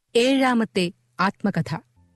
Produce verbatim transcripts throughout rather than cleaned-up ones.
ഏഴാമത്തെ ആത്മകഥ.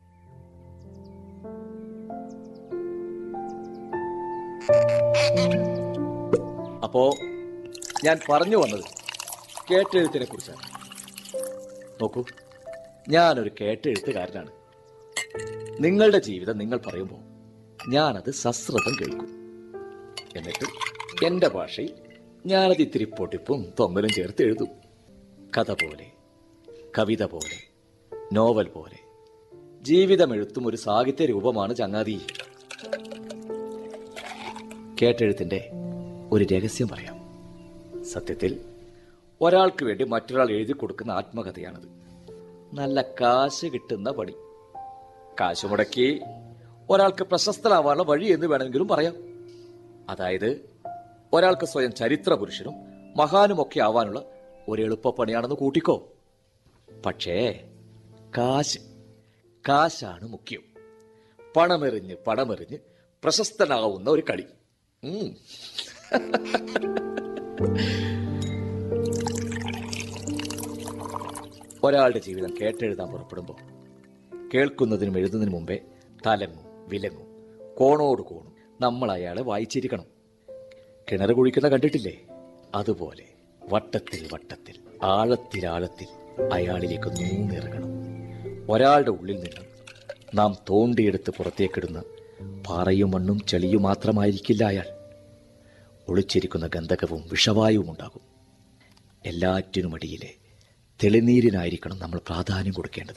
അപ്പോ ഞാൻ പറഞ്ഞു വന്നത് കേട്ടെഴുത്തിനെ കുറിച്ചാണ്. നോക്കൂ, ഞാനൊരു കേട്ടെഴുത്തുകാരനാണ്. നിങ്ങളുടെ ജീവിതം നിങ്ങൾ പറയുമ്പോൾ ഞാനത് സശ്രദ്ധം കേൾക്കും. എന്നിട്ട് എൻ്റെ ഭാഷയിൽ ഞാനത് ഇത്തിരി പൊട്ടിപ്പും തൊങ്ങലും ചേർത്ത് എഴുതും. കഥ പോലെ, കവിത പോലെ, നോവൽ പോലെ ജീവിതം എഴുത്തും ഒരു സാഹിത്യ രൂപമാണ് ചങ്ങാതി. കേട്ടെഴുത്തിന്റെ ഒരു രഹസ്യം പറയാം. സത്യത്തിൽ ഒരാൾക്ക് വേണ്ടി മറ്റൊരാൾ എഴുതി കൊടുക്കുന്ന ആത്മകഥയാണത്. നല്ല കാശ് കിട്ടുന്ന പണി. കാശ് മുടക്കി ഒരാൾക്ക് പ്രശസ്തനാവാനുള്ള വഴി എന്ന് വേണമെങ്കിലും പറയാം. അതായത് ഒരാൾക്ക് സ്വയം ചരിത്ര പുരുഷനും മഹാനുമൊക്കെ ആവാനുള്ള ഒരു എളുപ്പപ്പണിയാണെന്ന് കൂട്ടിക്കോ. പക്ഷേ കാശ് കാശാണ് മുഖ്യം. പണമെറിഞ്ഞ് പണമെറിഞ്ഞ് പ്രശസ്തനാവുന്ന ഒരു കളി. ഒരാളുടെ ജീവിതം കേട്ടെഴുതാൻ പുറപ്പെടുമ്പോൾ കേൾക്കുന്നതിനും എഴുതുന്നതിന് മുമ്പേ തലങ്ങും വിലങ്ങും കോണോട് കോണും നമ്മൾ അയാളെ വായിച്ചിരിക്കണം. കിണർ കുഴിക്കുന്ന കണ്ടിട്ടില്ലേ? അതുപോലെ വട്ടത്തിൽ വട്ടത്തിൽ ആഴത്തിൽ ആഴത്തിൽ അയാളിലേക്ക് നൂന്നിറങ്ങണം. ഒരാളുടെ ഉള്ളിൽ നിന്ന് നാം തോണ്ടിയെടുത്ത് പുറത്തേക്കിടുന്ന പാറയും മണ്ണും ചെളിയും മാത്രമായിരിക്കില്ല അയാൾ. ഒളിച്ചിരിക്കുന്ന ഗന്ധകവും വിഷവായുവും ഉണ്ടാകും. എല്ലാറ്റിനുമടിയിലെ തെളിനീരിനായിരിക്കണം നമ്മൾ പ്രാധാന്യം കൊടുക്കേണ്ടത്.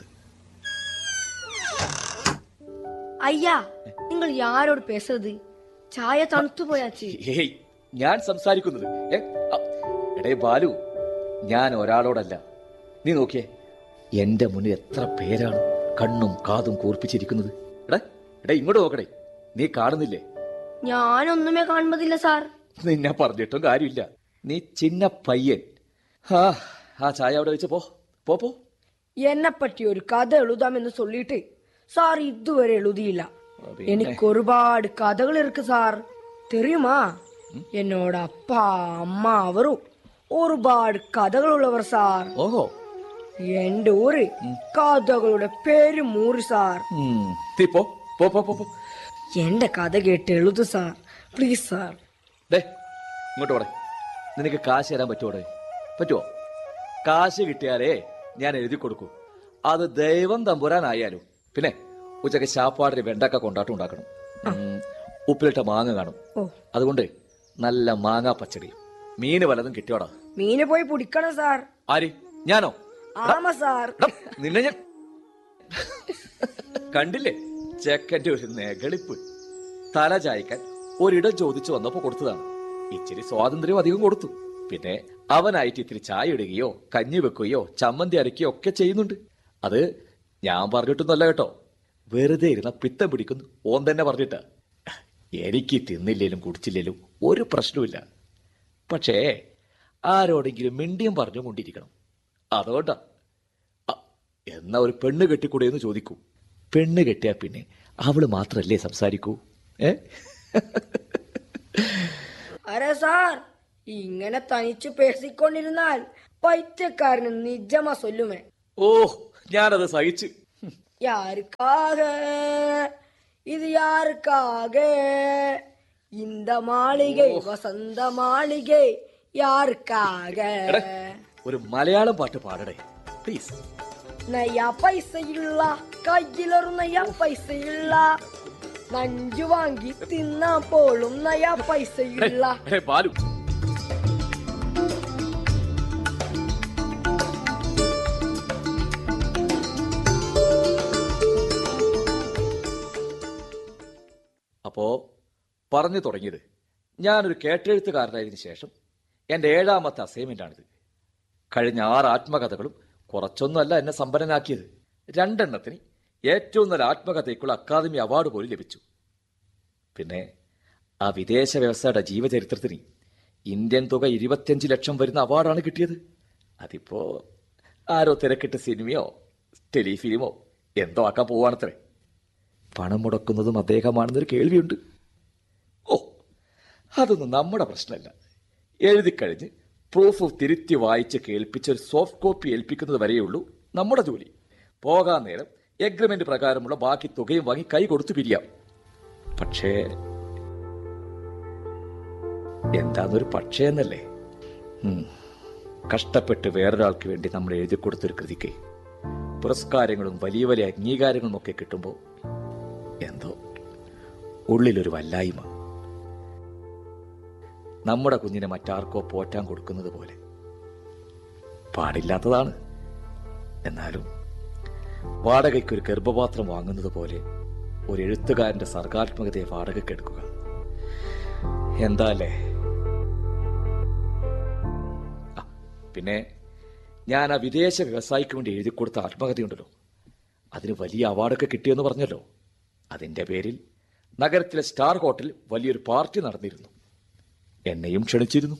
ஐயா, നിങ്ങൾ யாரோട് பேசுறது? ചായ തണുത്തു പോയാച്ചി. ഏയ്, ഞാൻ സംസാരിക്കുന്നത് എടേ ബാലു, ഞാൻ ഒരാളോടല്ല. നീ നോക്കിയേ, എന്റെ മുന്നിൽ എത്ര പേരാണ് കണ്ണും കാതും കൂർപ്പിച്ചിരിക്കുന്നത്. എടാ എടാ ഇങ്ങോട്ട് നോക്കടേ, നീ കാണുന്നില്ലേ? ഞാനൊന്നുമേ കാണുന്നതില്ല സാർ. നിന്നെ പറഞ്ഞിട്ടും കാര്യമില്ല, നീ ചിന്ന പയ്യൻ. ആ ആ ചായ അവിടെ വെച്ച് പോ പോ പോ. എന്നെ പറ്റി ഒരു കഥ എഴുതാമെന്ന് சொல்லிட்டு സാർ ഇതുവരെ എഴുതിയില്ല. എനിക്ക് ഒരുപാട് കഥകൾ ഇருக்கு സാർ, தெரியுமா? എന്നോട് അപ്പ അമ്മ അവരും ഒരുപാട് കഥകളുള്ളവർ സാർ. ഓഹോ, എന്റെ ഊര് കഥകളുടെ പേര് മൂറി സാർ. പോ പോ പോ പോ. എന്റെ കഥ കേട്ട് എഴുതു സാർ, പ്ലീസ് സാർ. ഡേ ഇങ്ങോട്ട് പോടെ. നിനക്ക് കാശ് തരാൻ പറ്റുമോടെ? പറ്റുമോ? കാശ് കിട്ടിയാലേ ഞാൻ എഴുതി കൊടുക്കൂ. അത് ദൈവം തമ്പുരാനായാലും. പിന്നെ ഉച്ചക്ക് ശാപ്പാടിന് വെണ്ടക്ക കൊണ്ടാട്ടം ഉണ്ടാക്കണം. ഉപ്പിലിട്ട മാങ്ങ കാണും. അതുകൊണ്ട് നല്ല മാങ്ങാ പച്ചടി. മീന് വല്ലതും കിട്ടിയോടാ? മീന് പോയി പിടിക്കണം സാർ. ആര്? ഞാനോ? ആമ സാർ. നിന്നെ ഞാൻ കണ്ടില്ലേ? ചെക്കന്റെ ഒരു നെകളിപ്പ്. തല ചായ്ക്കാൻ ഒരിടം ചോദിച്ചു വന്നപ്പോ കൊടുത്തതാണ്. ഇച്ചിരി സ്വാതന്ത്ര്യം അധികം കൊടുത്തു. പിന്നെ അവനായിട്ട് ഇത്തിരി ചായ ഇടുകയോ കഞ്ഞി വെക്കുകയോ ചമ്മന്തി അരക്കുകയോ ഒക്കെ ചെയ്യുന്നുണ്ട്. അത് ഞാൻ പറഞ്ഞിട്ടൊന്നല്ല കേട്ടോ, വെറുതെ ഇരുന്ന പിത്തം പിടിക്കുന്നു ഓൻ തന്നെ പറഞ്ഞിട്ടാ. എനിക്ക് തിന്നില്ലേലും കുടിച്ചില്ലേലും ഒരു പ്രശ്നമില്ല. പക്ഷേ ആരോടെങ്കിലും മിണ്ടിയും പറഞ്ഞു കൊണ്ടിരിക്കണം. അതുകൊണ്ടാ. എന്നാ ഒരു പെണ്ണ് കെട്ടിക്കൂടെ എന്ന് ചോദിക്കൂ. പെണ്ണ് കെട്ടിയാ പിന്നെ അവള് മാത്രല്ലേ സംസാരിക്കൂ. ഏ അരെ സാർ, ഇങ്ങനെ തനിച്ചു പേസിക്കൊണ്ടിരുന്നാൽ പൈറ്റക്കാരന് നിജമാ സൊല്ലുമേ. ഓ, ഞാനത് സഹിച്ചു. യാരുക്കാക ഇത് യാരുക്കാക இந்த മാളികை വസന്ത മാളികை യാരുക്കാക. ഒരു മലയാളം പാട്ട് പാടടേ പ്ലീസ്. നയ്യാ പൈസയില്ല, കയ്യിലൊരു നയ്യാ പൈസയില്ല, നഞ്ചു വാങ്ങി തിന്നാ പോലും നയ്യാ പൈസയില്ല. ബാലു, അപ്പോ പറഞ്ഞു തുടങ്ങിയത് ഞാനൊരു കേട്ടെഴുത്തുകാരനായതിനു ശേഷം എൻ്റെ ഏഴാമത്തെ അസൈൻമെന്റാണിത്. കഴിഞ്ഞ ആറ് ആത്മകഥകളും കുറച്ചൊന്നുമല്ല എന്നെ സമ്പന്നനാക്കിയത്. രണ്ടെണ്ണത്തിന് ഏറ്റവും നല്ല ആത്മകഥയ്ക്കുള്ള അക്കാദമി അവാർഡ് പോലും ലഭിച്ചു. പിന്നെ ആ വിദേശ വ്യവസായയുടെ ജീവചരിത്രത്തിന് ഇന്ത്യൻ തുക ഇരുപത്തിയഞ്ച് ലക്ഷം വരുന്ന അവാർഡാണ് കിട്ടിയത്. അതിപ്പോ ആരോ തിരക്കിട്ട് സിനിമയോ ടെലിഫിലിമോ എന്തോ ആക്കാൻ പോവാണത്രേ. പണം മുടക്കുന്നതും അദ്ദേഹമാണെന്നൊരു കേൾവിയുണ്ട്. ഓ, അതൊന്നും നമ്മുടെ പ്രശ്നമല്ല. എഴുതിക്കഴിഞ്ഞ് പ്രൂഫ് തിരുത്തി വായിച്ച് കേൾപ്പിച്ച് ഒരു സോഫ്റ്റ് കോപ്പി ഏൽപ്പിക്കുന്നത് വരെയുള്ളൂ നമ്മുടെ ജോലി. പോകാൻ നേരം എഗ്രിമെന്റ് പ്രകാരമുള്ള ബാക്കി തുകയും വാങ്ങി കൈ കൊടുത്തു പിരിയാം. പക്ഷേ എന്താന്നൊരു പക്ഷേ എന്നല്ലേ? കഷ്ടപ്പെട്ട് വേറൊരാൾക്ക് വേണ്ടി നമ്മൾ എഴുതി കൊടുത്തൊരു കൃതിക്ക് പുരസ്കാരങ്ങളും വലിയ വലിയ അംഗീകാരങ്ങളും ഒക്കെ കിട്ടുമ്പോൾ എന്തോ ഉള്ളിലൊരു വല്ലായ്മ. നമ്മുടെ കുഞ്ഞിനെ മറ്റാർക്കോ പോറ്റാൻ കൊടുക്കുന്നത് പോലെ. പാടില്ലാത്തതാണ്. എന്നാലും വാടകയ്ക്കൊരു ഗർഭപാത്രം വാങ്ങുന്നത് പോലെ ഒരു എഴുത്തുകാരന്റെ സർഗാത്മകതയെ വാടകയ്ക്ക് എടുക്കുക. എന്താ അല്ലേ? പിന്നെ ഞാൻ ആ വിദേശ വ്യവസായിക്ക് വേണ്ടി എഴുതി കൊടുത്ത ആത്മകഥയുണ്ടല്ലോ, അതിന് വലിയ അവാർഡൊക്കെ കിട്ടിയെന്ന് പറഞ്ഞല്ലോ. അതിന്റെ പേരിൽ നഗരത്തിലെ സ്റ്റാർ ഹോട്ടലിൽ വലിയൊരു പാർട്ടി നടന്നിരുന്നു. എന്നെയും ക്ഷണിച്ചിരുന്നു.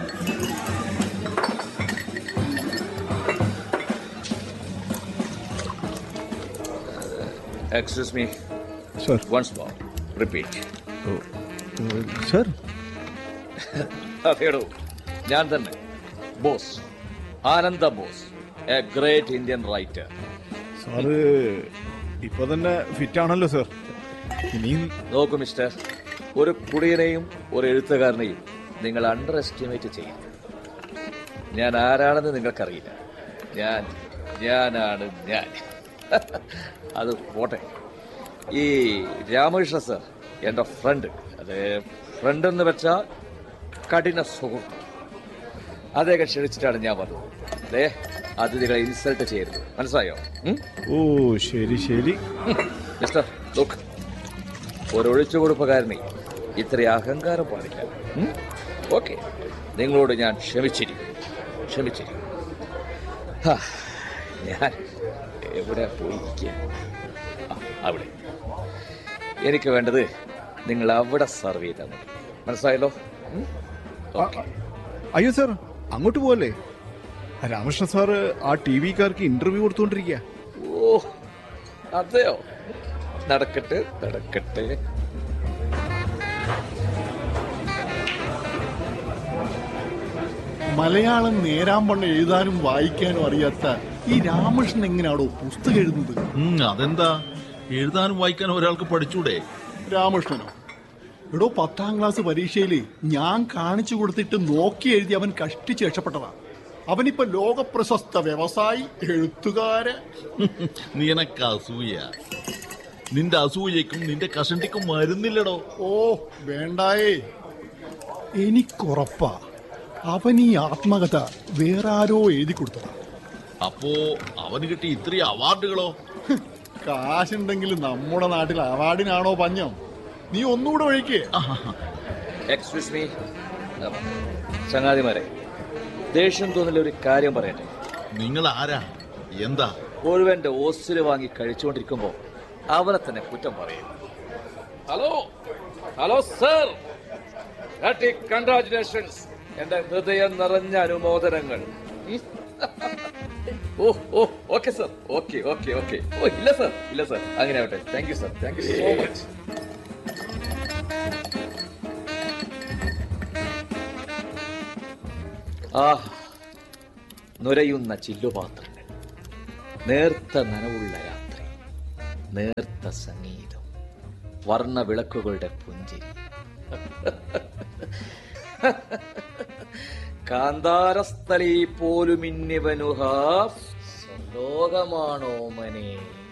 Excuse me sir. Once more repeat. Sir. അതേടോ, ഞാൻ തന്നെ, boss, Ananda boss, A great Indian writer. Sir ഇപ്പൊ തന്നെ ഫിറ്റ് ആണല്ലോ സർ. ഇനിയും നോക്കൂ മിസ്റ്റർ, ഒരു കുടിയനെയും ഒരു എഴുത്തുകാരനെയും നിങ്ങൾ അണ്ടർ എസ്റ്റിമേറ്റ് ചെയ്യും. ഞാൻ ആരാണെന്ന് നിങ്ങൾക്കറിയില്ല. ഞാൻ ഞാനാണ് ഞാൻ. അത് പോട്ടെ. ഈ രാമകൃഷ്ണ സർ എൻ്റെ ഫ്രണ്ട്, അത് ഫ്രണ്ട് എന്ന് വെച്ചാൽ കഠിന സുഹൃത്ത്. അദ്ദേഹം ക്ഷണിച്ചിട്ടാണ് ഞാൻ വന്നത്. അതെ, അതിഥികളെ ഇൻസൾട്ട് ചെയ്യരുത്, മനസ്സിലായോ? ഓ ശരി ശരി. മിസ്റ്റർ ലുക്ക്, ഒരു ഒഴിച്ചുകൊടുപ്പുകാരനെ ഇത്ര അഹങ്കാരം പാടില്ല. ഓക്കെ, നിങ്ങളോട് ഞാൻ ക്ഷമിച്ചിരിക്കും ക്ഷമിച്ചിരിക്കും ഞാൻ എവിടെ പോയിരിക്കുക? അവിടെ. എനിക്ക് വേണ്ടത് നിങ്ങൾ അവിടെ സർവ് ചെയ്താൽ മതി, മനസ്സിലായല്ലോ? അയ്യോ സർ, അങ്ങോട്ട് പോവല്ലേ? രാമകൃഷ്ണ സാറ് ആ ടി വിക്കാർക്ക് ഇന്റർവ്യൂ കൊടുത്തോണ്ടിരിക്കുക. ഓ അതെയോ? നടക്കട്ടെ നടക്കട്ടെ. മലയാളം നേരാമ്പണ്ണം എഴുതാനും വായിക്കാനും അറിയാത്ത ഈ രാമകൃഷ്ണൻ എങ്ങനെയാണോ പുസ്തകം എഴുതുന്നത്? അതെന്താ, എഴുതാനും വായിക്കാനും ഒരാൾക്ക് പഠിച്ചൂടെ? രാമകൃഷ്ണനോ? എടോ, പത്താം ക്ലാസ് പരീക്ഷയില് ഞാൻ കാണിച്ചു കൊടുത്തിട്ട് നോക്കി എഴുതി അവൻ കഷ്ടിച്ച് രക്ഷപ്പെട്ടതാ. അവനിപ്പോ ലോകപ്രശസ്ത വ്യവസായി, എഴുത്തുകാരൻ. നിനക്ക് അസൂയ. നിന്റെ അസൂയക്കും നിന്റെ കഷണ്ടിക്കും മരുന്നില്ലടോ. ഓ വേണ്ടായേ, എനിക്കുറപ്പാ അവൻ ഈ ആത്മകഥ വേറെ ആരോ എഴുതി കൊടുത്തതാ. അപ്പോ അവന് കിട്ടിയ ഇത്രയും അവാർഡുകളോ? കാശുണ്ടെങ്കിൽ നമ്മുടെ നാട്ടിൽ അവാർഡിനാണോ പഞ്ഞം? നീ ഒന്നുകൂടെ ഒഴിക്കേ. എക്സ്ക്യൂസ് മീ ചങ്ങാതിമാരെ, ദേഷ്യം തോന്നില്ല ഒരു കാര്യം പറയട്ടെ. നിങ്ങൾ ആരാ? എന്താ? ഒരുവന്റെ ഓസില് വാങ്ങി കഴിച്ചുകൊണ്ടിരിക്കുമ്പോ അവനെ തന്നെ കുറ്റം പറയും. ഹലോ ഹലോ സർ, കൺഗ്രാറ്റുലേഷൻസ്, എന്റെ ഹൃദയം നിറഞ്ഞ അനുമോദനങ്ങൾ. ഓ ഓ okay sir, okay okay okay. ഓ ഇല്ല സർ, ഇല്ല സർ, അങ്ങനെ ആവട്ടെ. Thank you sir, thank you so much. ആ നുരയുന്ന ചില്ലുപാത്രങ്ങൾ, നേർത്ത നനവുള്ള രാത്രി, നേർത്ത സംഗീതം, വർണ്ണ വിളക്കുകളുടെ പുഞ്ചിരി. കാന്താരസ്ഥലി പോലുമിന്നിവനുഹാ ലോകമാണോ മനെ.